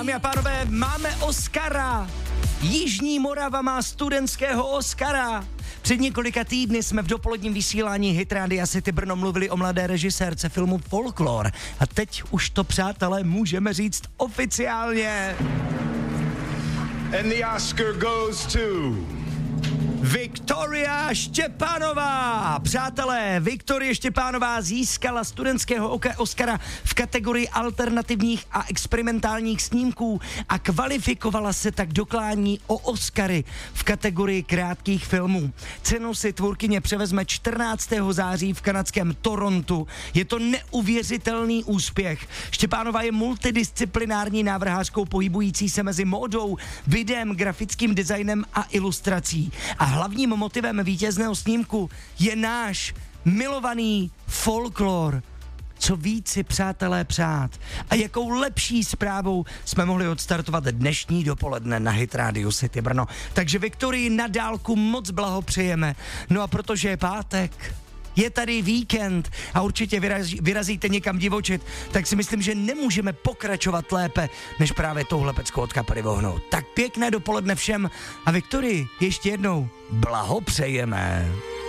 Dámy a pánové, máme Oscara. Jižní Morava má studentského Oscara. Před několika týdny jsme v dopoledním vysílání Hit Rádia City Brno mluvili o mladé režisérce filmu Folklor. A teď už to, přátelé, můžeme říct oficiálně. And the Oscar goes to Viktoria Štěpánová! Přátelé, Viktorie Štěpánová získala studentského Oscara v kategorii alternativních a experimentálních snímků a kvalifikovala se tak do klání o Oscary v kategorii krátkých filmů. Cenu si tvůrkyně převezme 14. září v kanadském Torontu. Je to neuvěřitelný úspěch. Štěpánová je multidisciplinární návrhářkou pohybující se mezi módou, videem, grafickým designem a ilustrací. A hlavním motivem vítězného snímku je náš milovaný folklor. Co víc si, přátelé, přát. A jakou lepší zprávou jsme mohli odstartovat dnešní dopoledne na Hit Radio City Brno. Takže Viktorii na dálku moc blahopřejeme. No a protože je pátek, je tady víkend a určitě vyrazíte někam divočit, tak si myslím, že nemůžeme pokračovat lépe, než právě touhle peckou od kapely Vohnout. Tak pěkné dopoledne všem a Viktorii ještě jednou blahopřejeme.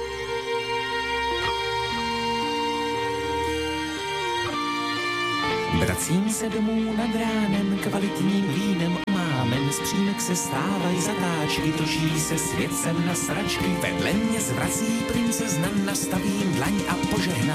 Vracím se domů nad ránem, kvalitním vínem omámen, z přímek se stávají zatáčky, točí se svět sem na sračky, vedle mě zvrací princezna, nastavím dlaň a požehná.